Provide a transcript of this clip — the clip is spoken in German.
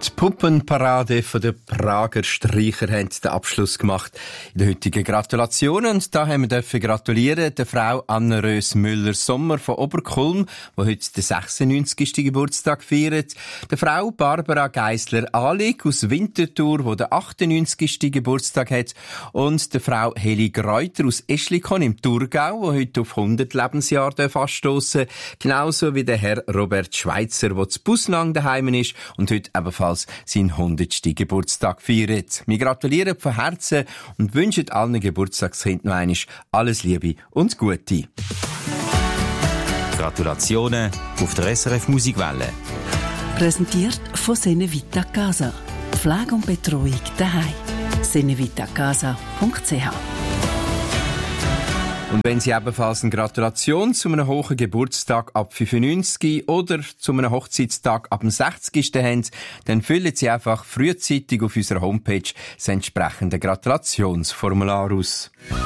Die Puppenparade von der Prager Streicher hat den Abschluss gemacht in der heutigen Gratulation. Und da haben wir dürfen gratulieren der Frau Anne-Rös Müller-Sommer von Oberkulm, die heute den 96. Geburtstag feiert. Der Frau Barbara Geisler-Ahlig aus Winterthur, die den 98. Geburtstag hat. Und der Frau Heli Greuter aus Eschlikon im Thurgau, die heute auf 100 Lebensjahre anstossen. Genauso wie der Herr Robert Schweitzer, der zu Busnang daheim ist und heute ebenfalls seinen 100. Geburtstag feiert. Wir gratulieren von Herzen und wünschen allen Geburtstagskindern noch einmal alles Liebe und Gute. Gratulationen auf der SRF Musikwelle. Präsentiert von Senevita Casa. Pflege und Betreuung daheim. senevitacasa.ch. Und wenn Sie ebenfalls eine Gratulation zu einem hohen Geburtstag ab 95 oder zu einem Hochzeitstag ab dem 60. haben, dann füllen Sie einfach frühzeitig auf unserer Homepage das entsprechende Gratulationsformular aus.